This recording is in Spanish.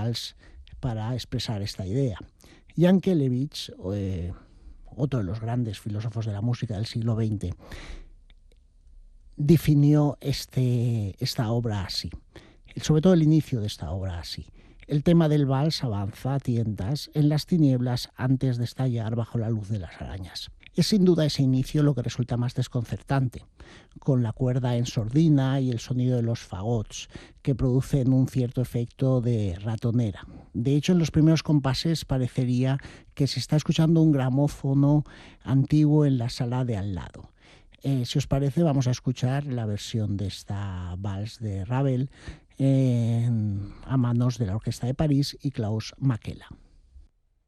vals para expresar esta idea. Yankelevich, otro de los grandes filósofos de la música del siglo XX, definió esta obra así, sobre todo el inicio de esta obra así. El tema del vals avanza a tientas en las tinieblas antes de estallar bajo la luz de las arañas. Es sin duda ese inicio lo que resulta más desconcertante, con la cuerda en sordina y el sonido de los fagots, que producen un cierto efecto de ratonera. De hecho, en los primeros compases parecería que se está escuchando un gramófono antiguo en la sala de al lado. Si os parece, vamos a escuchar la versión de esta vals de Ravel a manos de la Orquesta de París y Klaus Makela.